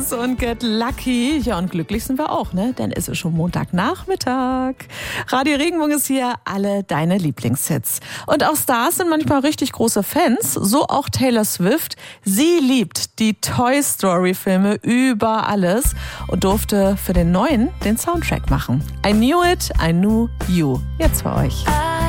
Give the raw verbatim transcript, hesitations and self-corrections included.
Dance und Get Lucky. Ja, und glücklich sind wir auch, ne? Denn es ist schon Montagnachmittag. Radio Regenbogen ist hier, alle deine Lieblingshits. Und auch Stars sind manchmal richtig große Fans, so auch Taylor Swift. Sie liebt die Toy Story Filme über alles und durfte für den neuen den Soundtrack machen. I Knew It, I Knew You. Jetzt für euch.